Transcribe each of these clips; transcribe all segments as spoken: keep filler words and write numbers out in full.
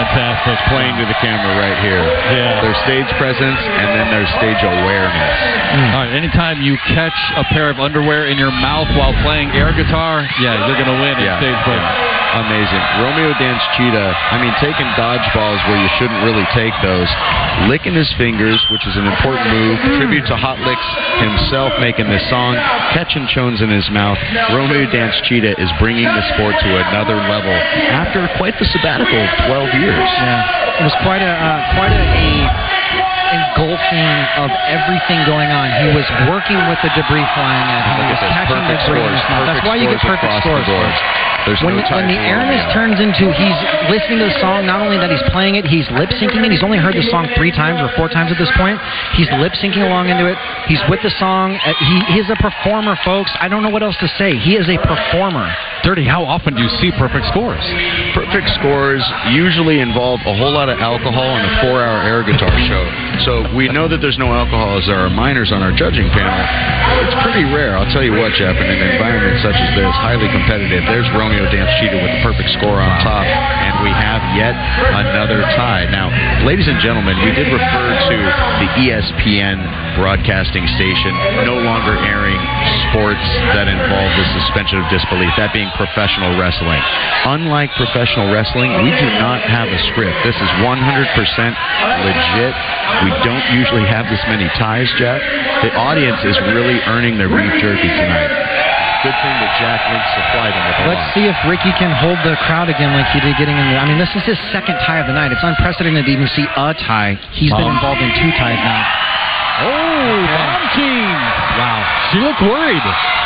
fantastic. Playing to the camera right here. Yeah. Their stage presence and then their stage awareness. Mm. All right, anytime you catch a pair of underwear in your mouth while playing air guitar, yeah, you're going to win yeah. in stage presence. Yeah. Amazing. Romeo Dance Cheetah, I mean, taking dodgeballs where you shouldn't really take those, licking his fingers, which is an important move, tribute to Hot Licks himself making this song, catching chones in his mouth. Romeo Dance Cheetah is bringing the sport to another level after quite the sabbatical of twelve years. Yeah, it was quite a uh, quite a, a engulfing of everything going on. He was working with the debris flying at him. He was catching debris in his mouth. That's why you get perfect scores. There's when, no when the airness turns into he's listening to the song, not only that he's playing it, he's lip syncing it. He's only heard the song three times or four times at this point. He's lip syncing along into it. He's with the song. He he's a performer, folks. I don't know what else to say. He is a performer. Dirty, how often do you see perfect scores? Perfect scores usually involve a whole lot of alcohol and a four-hour air guitar show. So we know that there's no alcohol as there are minors on our judging panel. It's pretty rare. I'll tell you what, Jeff, in an environment such as this, highly competitive, there's Romeo Dance Cheetah with the perfect score on top, and we have yet another tie. Now, ladies and gentlemen, we did refer to the E S P N broadcasting station no longer airing sports that involve the suspension of disbelief, that being professional wrestling. Unlike professional wrestling, we do not have a script. This is one hundred percent legit. We don't usually have this many ties, Jack. The audience is really earning their beef jerky tonight. Good thing that Jack Lynch supplied them with a Let's lot. see if Ricky can hold the crowd again like he did getting in the... I mean, this is his second tie of the night. It's unprecedented to even see a tie. He's been Um, involved in two ties now. Oh, Mom Jeans. Wow. She looked worried.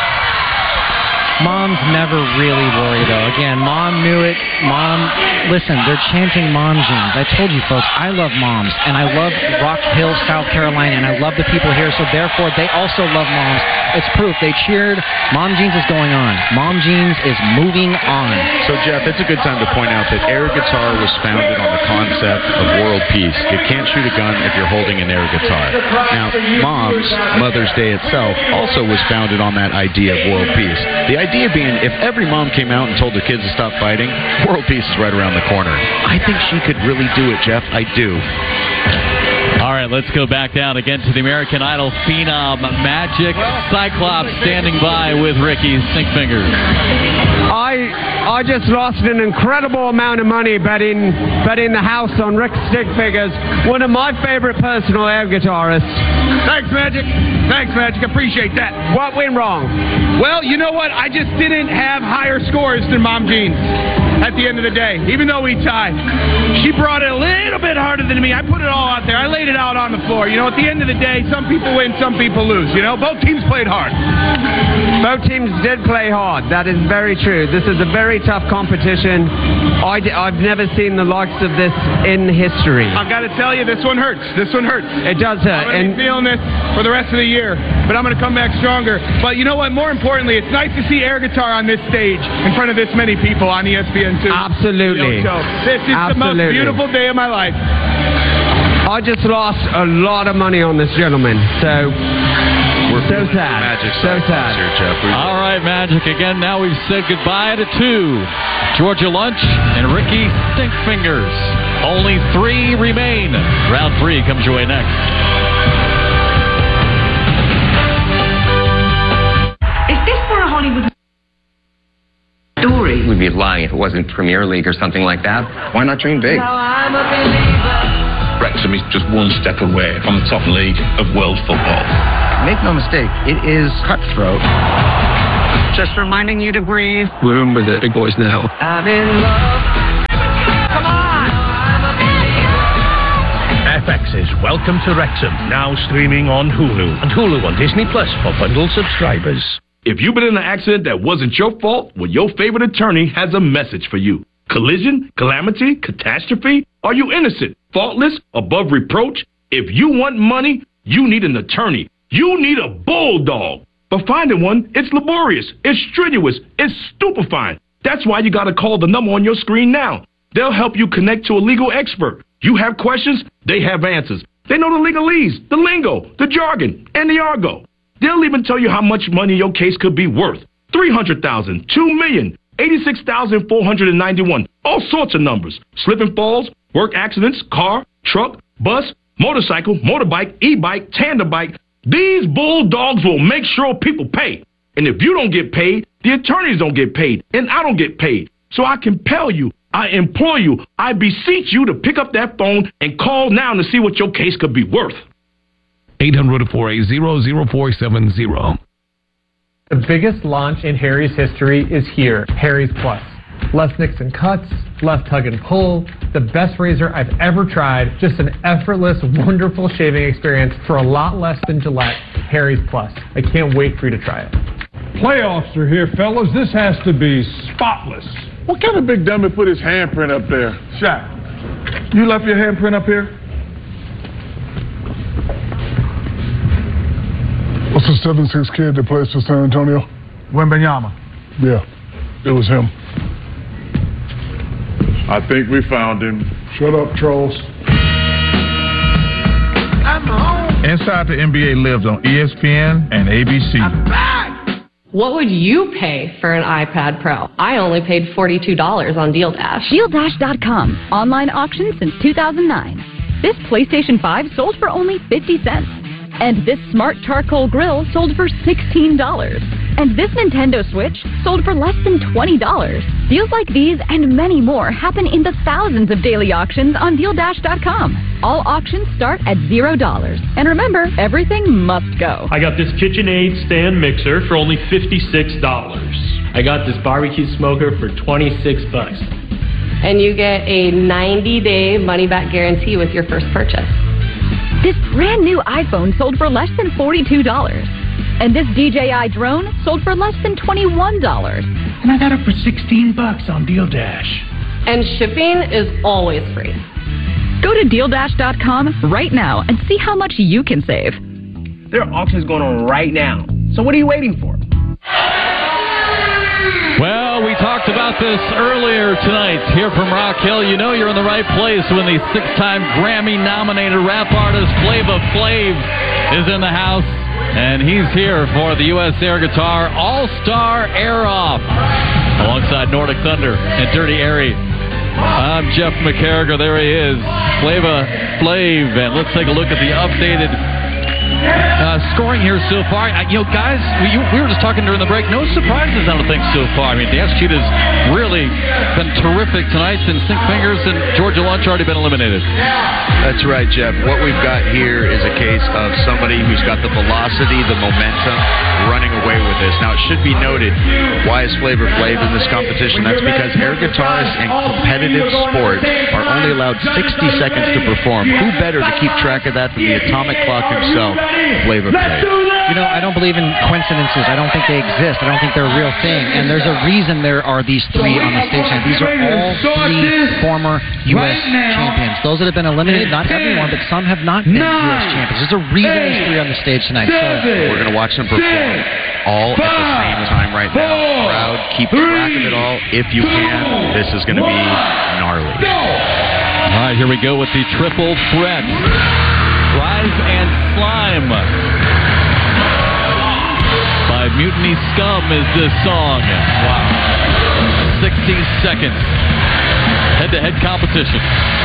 Mom's never really worried, though. Again, Mom knew it. Mom, listen, they're chanting Mom Jeans. I told you, folks, I love moms, and I love Rock Hill, South Carolina, and I love the people here, so therefore they also love moms. It's proof. They cheered. Mom Jeans is going on. Mom Jeans is moving on. So, Jeff, it's a good time to point out that air guitar was founded on the concept of world peace. You can't shoot a gun if you're holding an air guitar. Now, Mom's Mother's Day itself also was founded on that idea of world peace. The idea being, if every mom came out and told their kids to stop fighting, world peace is right around the corner. I think she could really do it, Jeff. I do. All right, let's go back down again to the American Idol phenom Magic Cyclops standing by with Ricky Stinkfingers. I I just lost an incredible amount of money betting betting the house on Rick Stinkfingers, one of my favorite personal air guitarists. Thanks, Magic. Thanks, Magic. Appreciate that. What went wrong? Well, you know what? I just didn't have higher scores than Mom Jeans at the end of the day, even though we tied. She brought it a little bit harder than me. I put it all out there. I laid it out on the floor. You know, at the end of the day, some people win, some people lose. You know, both teams played hard. Both teams did play hard. That is very true. This is a very tough competition. I d- I've never seen the likes of this in history. I've got to tell you, this one hurts. This one hurts. It does hurt. I'm going to be feeling this for the rest of the year, but I'm going to come back stronger. But you know what? More importantly, it's nice to see air guitar on this stage in front of this many people on E S P N two. Absolutely. You know, so this is Absolutely. the most beautiful day of my life. I just lost a lot of money on this gentleman, so We're so feeling sad. the Magic So Cyclops sad. here, Jeff. We- All right, Magic. Again, now we've said goodbye to two. Georgia Lunch and Ricky Stinkfingers. Only three remain. Round three comes your way next. Is this for a Hollywood story? We'd be lying if it wasn't Premier League or something like that. Why not dream big? Now I'm a believer. Wrexham is just one step away from the top league of world football. Make no mistake, it is cutthroat. Just reminding you to breathe. We're in with the big boys now. I'm in love. Come on! I'm a believer. F X's Welcome to Wrexham, now streaming on Hulu, and Hulu on Disney Plus for bundle subscribers. If you've been in an accident that wasn't your fault, well, your favorite attorney has a message for you. Collision, calamity, catastrophe? Are you innocent, faultless, above reproach? If you want money, you need an attorney. You need a bulldog. But finding one, it's laborious, it's strenuous, it's stupefying. That's why you gotta call the number on your screen now. They'll help you connect to a legal expert. You have questions, they have answers. They know the legalese, the lingo, the jargon, and the argot. They'll even tell you how much money your case could be worth. three hundred thousand dollars, two million dollars, eighty-six thousand four hundred ninety-one, all sorts of numbers. Slip and falls, work accidents, car, truck, bus, motorcycle, motorbike, e-bike, tandem bike. These bulldogs will make sure people pay. And if you don't get paid, the attorneys don't get paid, and I don't get paid. So I compel you, I implore you, I beseech you to pick up that phone and call now to see what your case could be worth. eight hundred, four eight zero, zero four seven zero. The biggest launch in Harry's history is here, Harry's Plus. Less nicks and cuts, less tug and pull, the best razor I've ever tried, just an effortless, wonderful shaving experience for a lot less than Gillette. Harry's Plus. I can't wait for you to try it. Playoffs are here, fellas. This has to be spotless. What kind of big dummy put his handprint up there? Shaq, you left your handprint up here? What's the seven six kid that plays for San Antonio? Wembanyama. Yeah, it was him. I think we found him. Shut up, trolls. I'm home. Inside the N B A lives on E S P N and A B C. I'm back. What would you pay for an iPad Pro? I only paid forty-two dollars on Deal Dash. Deal Dash dot com. Online auction since two thousand nine. This PlayStation five sold for only fifty cents. And this smart charcoal grill sold for sixteen dollars. And this Nintendo Switch sold for less than twenty dollars. Deals like these and many more happen in the thousands of daily auctions on Deal Dash dot com. All auctions start at zero dollars. And remember, everything must go. I got this KitchenAid stand mixer for only fifty-six dollars. I got this barbecue smoker for twenty-six bucks. And you get a ninety-day money-back guarantee with your first purchase. This brand new iPhone sold for less than forty-two dollars. And this D J I drone sold for less than twenty-one dollars. And I got it for sixteen bucks on Deal Dash. And shipping is always free. Go to Deal Dash dot com right now and see how much you can save. There are auctions going on right now. So what are you waiting for? Well, we talked about this earlier tonight here from Rock Hill. You know you're in the right place when the six-time Grammy-nominated rap artist Flava Flav is in the house. And he's here for the U S Air Guitar All-Star Air-Off alongside Nordic Thunder and Dirty Harry. I'm Jeff McCarriger. There he is, Flava Flav. And let's take a look at the updated Uh, scoring here so far. Uh, you know, guys, we, we were just talking during the break. No surprises, I don't think, so far. I mean, Dance Cheetah's really been terrific tonight since Stick Fingers and Georgia Lunch already been eliminated. That's right, Jeff. What we've got here is a case of somebody who's got the velocity, the momentum, running away with this. Now, it should be noted, why is Flavor Flav in this competition? That's because air guitarists in competitive sports are only allowed sixty seconds to perform. Who better to keep track of that than the atomic clock himself? Flavor Flav. You know, I don't believe in coincidences. I don't think they exist. I don't think they're a real thing. And there's a reason there are these three on the stage tonight. These are all three former U S champions. Those that have been eliminated, not everyone, but some have not been U S champions. There's a reason there's three on the stage tonight. So we're going to watch them perform all at the same time right now. Crowd, keep track of it all if you can. This is going to be gnarly. All right, here we go with the triple threat. Rise and Slime by Mutiny Scum is this song. Wow. sixty seconds. Head-to-head competition.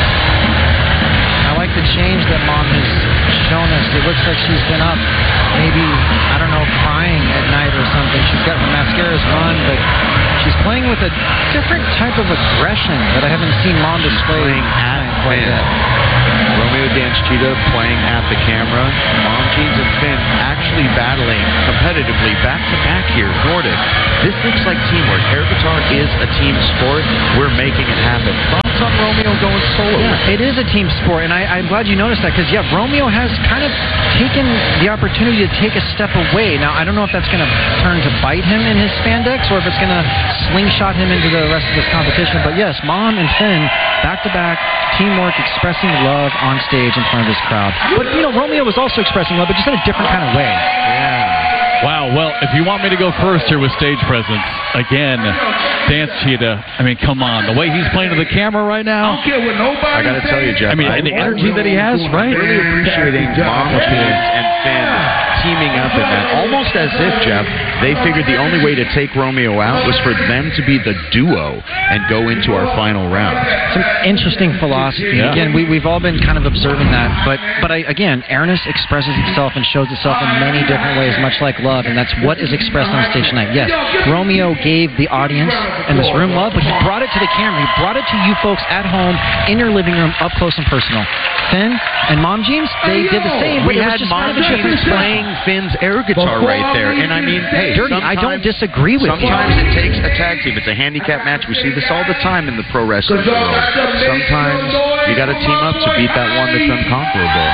I like the change that Mom has shown us. It looks like she's been up maybe, I don't know, crying at night or something. She's got her mascara's run, but she's playing with a different type of aggression that I haven't seen Mom display quite yet. Romeo Dance Cheetah playing at the camera. Mom Jeans and Finn actually battling competitively back-to-back here. Nordic, this looks like teamwork. Air guitar is a team sport. We're making it happen. Thoughts on Romeo going solo? Yeah, it is a team sport, and I, I'm glad you noticed that, because, yeah, Romeo has kind of taken the opportunity to take a step away. Now, I don't know if that's going to turn to bite him in his spandex or if it's going to slingshot him into the rest of this competition. But, yes, Mom and Finn, back-to-back, teamwork, expressing love on stage in front of this crowd. But, you know, Romeo was also expressing love, but just in a different kind of way. Yeah. Wow, well, if you want me to go first here with stage presence, again, Dance Cheetah, I mean, come on. The way he's playing to the camera right now. I don't care what nobody I got to tell you, Jeff. I mean, and the energy that he has, right? I'm really appreciating Mom Jeans and Finn teaming up in that. Almost as if, Jeff, they figured the only way to take Romeo out was for them to be the duo and go into our final round. Some interesting philosophy. Yeah. Again, we, we've all been kind of observing that. But, but I, again, airness expresses itself and shows itself in many different ways, much like love, and that's what is expressed on stage tonight. Yes, Romeo gave the audience in this room love, but he brought it to the camera. He brought it to you folks at home, in your living room, up close and personal. Finn and Mom Jeans, they did the same. We but it was had just Mom kind of a Jeans different playing Finn's air guitar right there. And I mean, hey, Dirty, I don't disagree with you. Sometimes it takes a tag team. It's a handicap match. We see this all the time in the pro wrestling world. Sometimes you got to team up to beat that one that's unconquerable.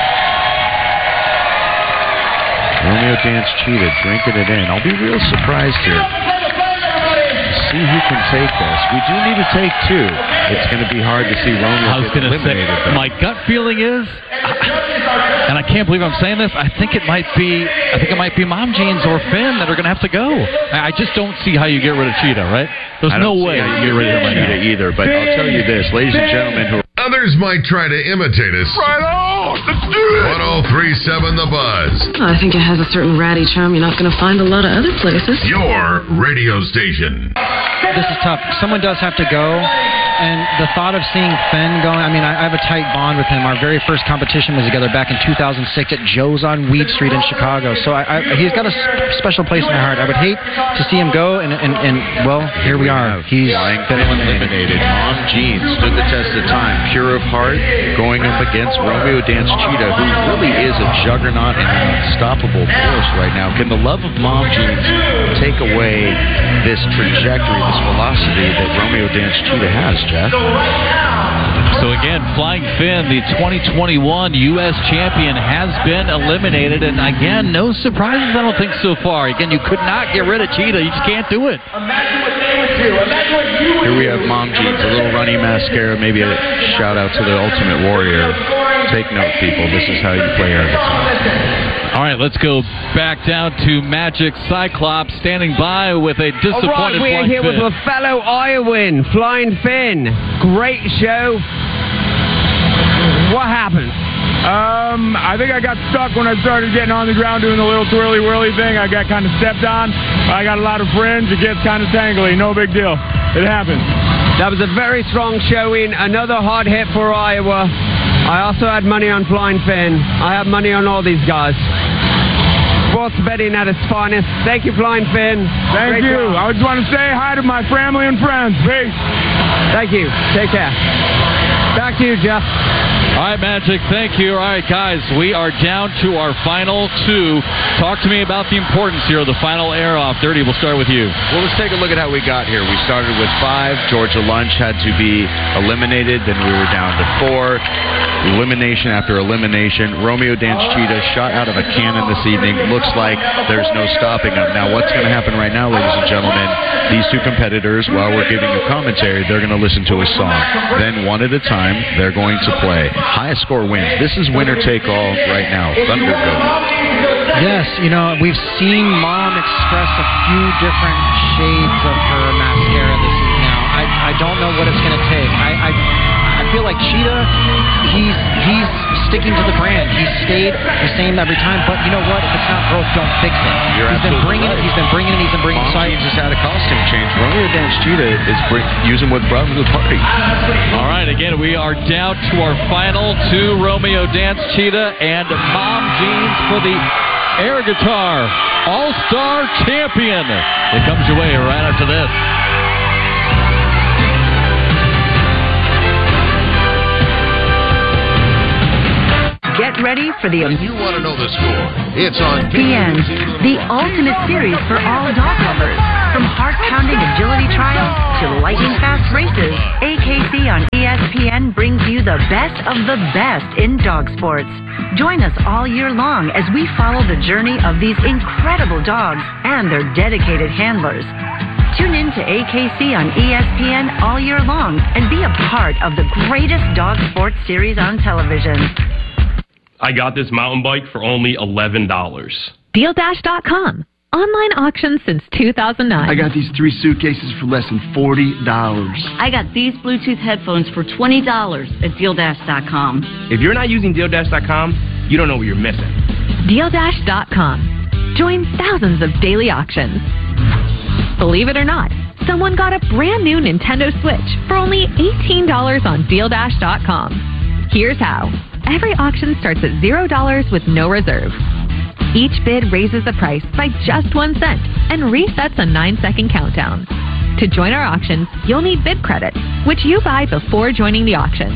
Romeo Dance Cheetah drinking it in. I'll be real surprised here. See who can take this. We do need to take two. It's going to be hard to see Romeo I was get going to say, eliminated. though. my gut feeling is, and I can't believe I'm saying this, I think it might be, I think it might be Mom Jeans or Finn that are going to have to go. I I just don't see how you get rid of Cheetah, right? There's I no don't see way how you get rid of him. Cheetah either. But I'll tell you this, ladies and gentlemen, who Others might try to imitate us. Right on! Let's do it! one oh three point seven The Buzz. I think it has a certain ratty charm you're not going to find a lot of other places. Your radio station. This is tough. Someone does have to go, and the thought of seeing Finn going, I mean, I, I have a tight bond with him. Our very first competition was together back in two thousand six at Joe's on Weed Street in Chicago, so I, I, he's got a s- special place in my heart. I would hate to see him go, and, and, and well, here we are. He's been eliminated. eliminated. Mom Jeans stood the test of time, pure of heart, going up against Romeo Dance Cheetah, who really is a juggernaut and an unstoppable force right now. Can the love of Mom Jeans take away this trajectory, this velocity that Romeo Dance Cheetah has, Jeff? So again, Flying Finn, the twenty twenty-one U S champion, has been eliminated. And again, no surprises, I don't think, so far. Again, you could not get rid of Cheetah. You just can't do it. Here we have Mom Jeans, a little runny mascara, maybe a shout out to the Ultimate Warrior. Take note, people. This is how you play air guitar. All right, let's go back down to Magic Cyclops, standing by with a disappointed All right, we're Flying here Finn. with a fellow Iowan, Flying Finn. Great show. What happened? Um, I think I got stuck when I started getting on the ground doing the little twirly whirly thing. I got kind of stepped on. I got a lot of friends. It gets kind of tangly. No big deal. It happens. That was a very strong showing. Another hard hit for Iowa. I also had money on Flying Finn. I have money on all these guys. Sports betting at its finest. Thank you, Flying Finn. Thank Great you. job. I just want to say hi to my family and friends. Peace. Thank you. Take care. Back to you, Jeff. All right, Magic, thank you. All right, guys, we are down to our final two. Talk to me about the importance here of the final air-off. Dirty, we'll start with you. Well, let's take a look at how we got here. We started with five. Georgia Lunch had to be eliminated. Then we were down to four. Elimination after elimination. Romeo Dance Cheetah shot out of a cannon this evening. Looks like there's no stopping them. Now, what's going to happen right now, ladies and gentlemen? These two competitors, while we're giving you commentary, they're going to listen to a song. Then, one at a time, they're going to play. Highest score wins. This is winner take all right now. Thunderbolt. Yes, you know, we've seen Mom express a few different shades of her mascara this evening now. I, I don't know what it's going to take. I, I I feel like Cheetah, he's he's sticking to the brand. He's stayed the same every time, but you know what? If it's not broke, don't fix it. You're he's been absolutely bringing right. it. He's been bringing it. He's been bringing Mom it. Jeans just had a costume change. Romeo Dance Cheetah is bring, using what brought him to the party. All right, again, we are down to our final two, Romeo Dance Cheetah and Mom Jeans for the air guitar all-star champion. It comes your way right after this. Get ready for the... If you want to know the score, it's on The End, the ultimate series for all dog lovers. From heart-pounding agility trials to lightning-fast races, A K C on E S P N brings you the best of the best in dog sports. Join us all year long as we follow the journey of these incredible dogs and their dedicated handlers. Tune in to A K C on E S P N all year long and be a part of the greatest dog sports series on television. I got this mountain bike for only eleven dollars. Deal Dash dot com. Online auctions since two thousand nine. I got these three suitcases for less than forty dollars. I got these Bluetooth headphones for twenty dollars at deal dash dot com. If you're not using deal dash dot com, you don't know what you're missing. deal dash dot com. Join thousands of daily auctions. Believe it or not, someone got a brand new Nintendo Switch for only eighteen dollars on deal dash dot com. Here's how. Every auction starts at zero dollars with no reserve. Each bid raises the price by just one cent and resets a nine-second countdown. To join our auctions, you'll need bid credits, which you buy before joining the auction.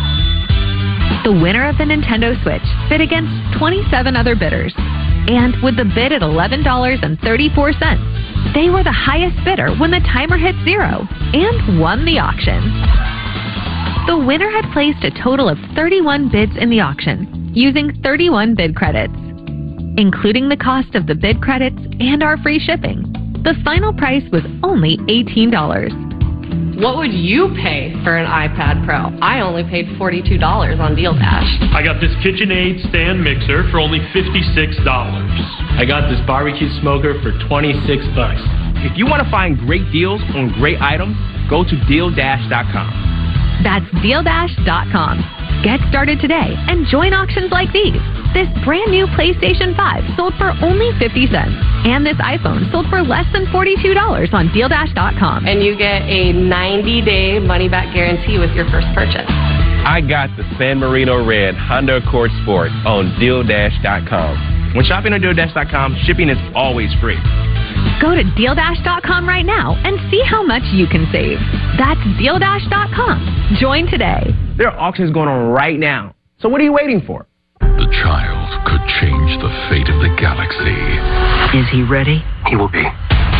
The winner of the Nintendo Switch bid against twenty-seven other bidders. And with the bid at eleven dollars and thirty-four cents, they were the highest bidder when the timer hit zero and won the auction. The winner had placed a total of thirty-one bids in the auction, using thirty-one bid credits. Including the cost of the bid credits and our free shipping, the final price was only eighteen dollars. What would you pay for an iPad Pro? I only paid forty-two dollars on DealDash. I got this KitchenAid stand mixer for only fifty-six dollars. I got this barbecue smoker for twenty-six bucks. If you want to find great deals on great items, go to deal dash dot com. That's deal dash dot com. Get started today and join auctions like these. This brand new PlayStation five sold for only fifty cents. And this iPhone sold for less than forty-two dollars on deal dash dot com. And you get a ninety-day money-back guarantee with your first purchase. I got the San Marino Red Honda Accord Sport on deal dash dot com. When shopping on deal dash dot com, shipping is always free. Go to deal dash dot com right now and see how much you can save. That's deal dash dot com. Join today. There are auctions going on right now. So what are you waiting for? The child could change the fate of the galaxy. Is he ready? He will be.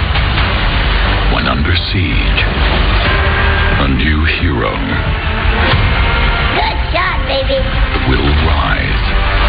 When under siege, a new hero Good shot, baby. will rise.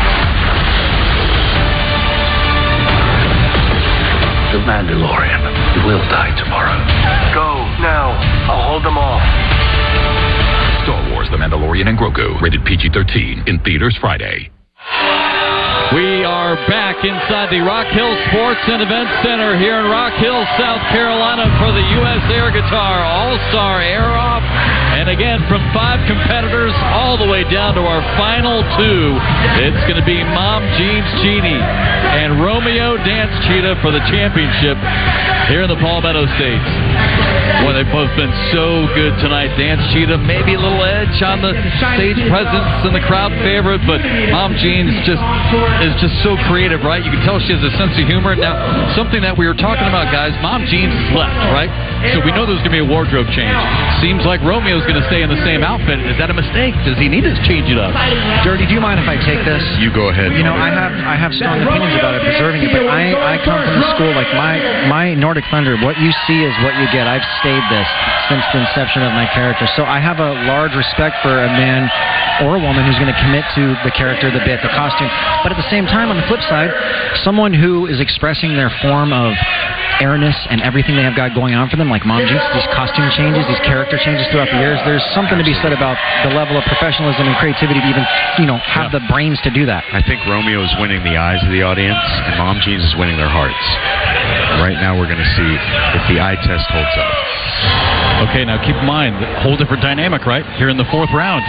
The Mandalorian will die tomorrow. Go, now. I'll hold them off. Star Wars The Mandalorian and Grogu, rated P G thirteen, in theaters Friday. We are back inside the Rock Hill Sports and Event Center here in Rock Hill, South Carolina for the U S Air Guitar All-Star Air Off. And again, from five competitors all the way down to our final two, it's going to be Mom Jeans Genie and Romeo Dance Cheetah for the championship here in the Palmetto States. Boy, they've both been so good tonight. Dance Cheetah, maybe a little edge on the stage presence and the crowd favorite, but Mom Jeans just is just so creative, right? You can tell she has a sense of humor. Now, something that we were talking about, guys, Mom Jeans is left, right? So we know there's going to be a wardrobe change. Seems like Romeo's going to stay in the same outfit. Is that a mistake? Does he need to change it up? Dirty, do you mind if I take this? You go ahead. You know, I have I have strong opinions about it, preserving it, but I, I come from the school, like my, my Nordic Thunder, what you see is what you get. I've stayed this since the inception of my character. So I have a large respect for a man or a woman who's going to commit to the character, the bit, the costume. But at the same time, on the flip side, someone who is expressing their form of airness and everything they have got going on for them, like Mom Jeans, these costume changes, these character changes throughout the years, there's something to be said about the level of professionalism and creativity to even, you know, have yeah. the brains to do that. I think Romeo is winning the eyes of the audience, and Mom Jeans is winning their hearts. Right now, we're going to see if the eye test holds up. Okay, now keep in mind, whole different dynamic, right? Here in the fourth round.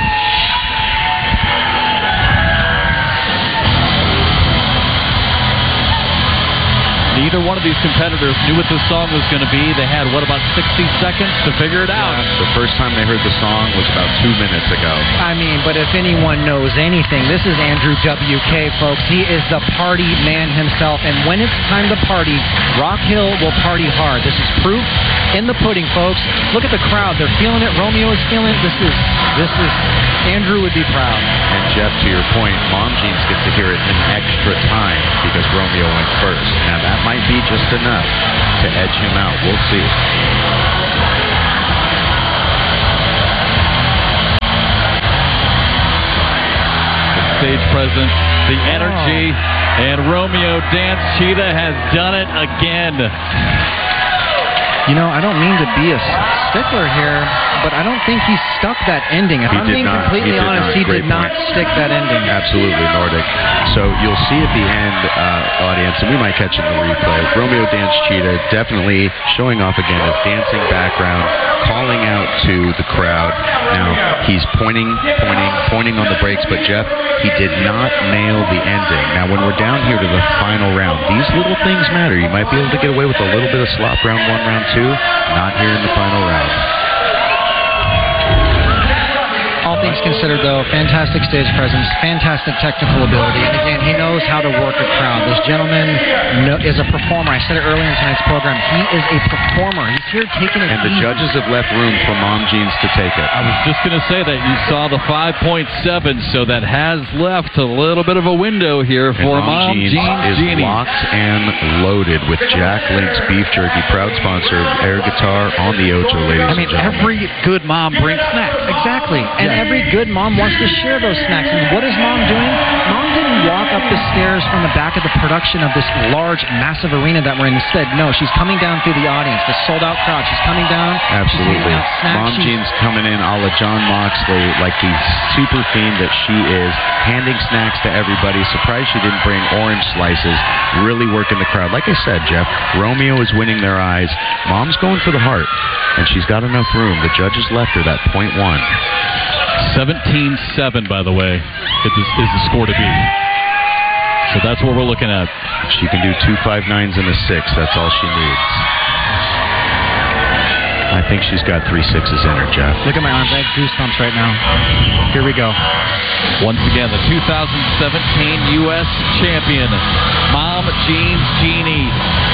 Neither one of these competitors knew what this song was going to be. They had, what, about sixty seconds to figure it out? Yeah, the first time they heard the song was about two minutes ago. I mean, but if anyone knows anything, this is Andrew W K, folks. He is the party man himself, and when it's time to party, Rock Hill will party hard. This is proof in the pudding, folks. Look at the crowd. They're feeling it. Romeo is feeling it. This is, this is, Andrew would be proud. And Jeff, to your point, Mom Jeans gets to hear it in extra time because Romeo went first. Now, that might be just enough to edge him out. We'll see. The stage presence, the energy, oh. and Romeo Dance Cheetah has done it again. You know, I don't mean to be a stickler here, but I don't think he stuck that ending. If He I'm did being not. completely He did honest, not. he Great did not point. stick that ending. Absolutely, Nordic. So you'll see at the end, uh, audience, and we might catch it in the replay, Romeo Dance Cheetah definitely showing off again his dancing background, calling out to the crowd. Now, he's pointing, pointing, pointing on the brakes, but Jeff, he did not nail the ending. Now, when we're down here to the final round, these little things matter. You might be able to get away with a little bit of slop round one, round two, not here in the final round. All things considered, though, fantastic stage presence, fantastic technical ability, and again, he knows how to work a crowd. This gentleman no, is a performer. I said it earlier in tonight's program. He is a performer. He's here taking it And the easy. judges have left room for Mom Jeans to take it. I was just going to say that you saw the five point seven, so that has left a little bit of a window here for And Mom Jeans Jeans is Genie. locked and loaded with Jack Link's Beef Jerky, proud sponsor of Air Guitar on the Ocho, ladies I mean, and gentlemen. every good mom brings snacks. Exactly. And Yeah. every good mom wants to share those snacks. And what is mom doing? Mom didn't walk up the stairs from the back of the production of this large, massive arena that we're in. Instead, no, she's coming down through the audience, the sold-out crowd. She's coming down. She's Absolutely. handing out snacks. Mom She's- Jeans coming in a la John Moxley, like the super fiend that she is, handing snacks to everybody. Surprised she didn't bring orange slices, really working the crowd. Like I said, Jeff, Romeo is winning their eyes. Mom's going for the heart, and she's got enough room. The judges left her that point one. seventeen seven, by the way, is the, is the score to beat. So that's what we're looking at. She can do two five nines and a six. That's all she needs. I think she's got three sixes in her, Jeff. Look at my arms. I have goosebumps right now. Here we go. Once again, the two thousand seventeen U S champion, Mom Jeans Genie.